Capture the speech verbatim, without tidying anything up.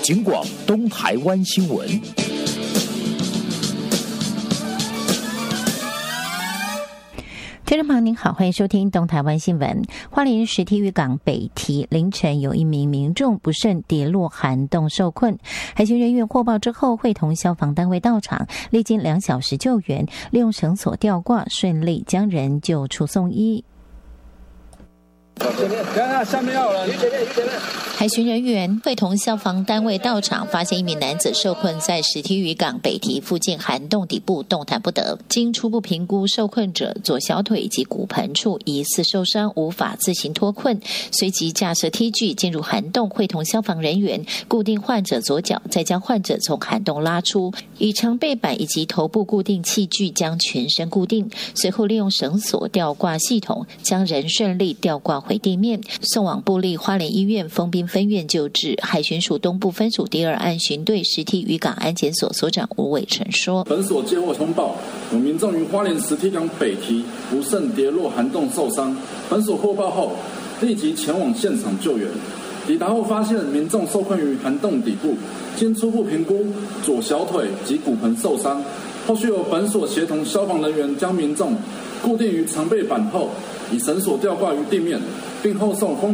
警广东台湾新闻。 听众朋友您好，欢迎收听东台湾新闻。花莲石梯渔港北堤凌晨有一名民众不慎跌落涵洞受困，海巡人员获报之后会同消防单位到场，历经两小时救援，利用绳索吊挂顺利将人救出送医。 前面，等下下面要有人，前面，前面。 海巡人员会同消防单位到场，发现一名男子受困在石梯渔港北堤附近涵洞底部，动弹不得。经初步评估，受困者左小腿及骨盆处疑似受伤，无法自行脱困，随即架设梯具进入涵洞，会同消防人员固定患者左脚，再将患者从涵洞拉出，以长背板以及头部固定器具将全身固定，随后利用绳索吊挂系统将人顺利吊挂回地面，送往部立花莲医院丰滨分院救治。海巡署东部分署第二案巡队石梯渔港安检所所长吴伟成说： 本所接获通报，有民众于花莲石梯港北堤不慎跌落涵洞受伤。本所获报后，立即前往现场救援。抵达后发现民众受困于涵洞底部，经初步评估，左小腿及骨盆受伤。后续由本所协同消防人员将民众固定于长背板后，以绳索吊挂于地面，并后送丰